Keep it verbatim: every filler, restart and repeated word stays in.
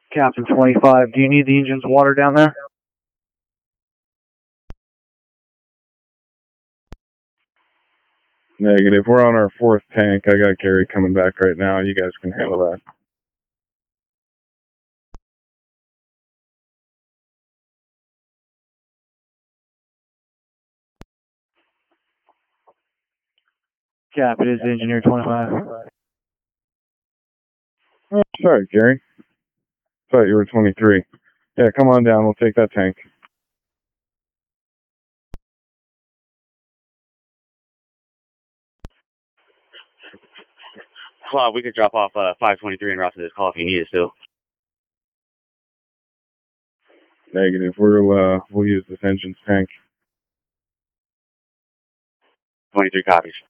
Captain twenty-five, do you need the engine's water down there? Negative. We're on our fourth tank. I got Gary coming back right now. You guys can handle that. Cap, it is engineer twenty-five. Oh, sorry, Gary. Thought you were twenty-three. Yeah, come on down. We'll take that tank. Well, we could drop off uh, five twenty-three and route to this call if you need us to. Negative. We'll, uh, we'll use this engine's tank. twenty-three copies.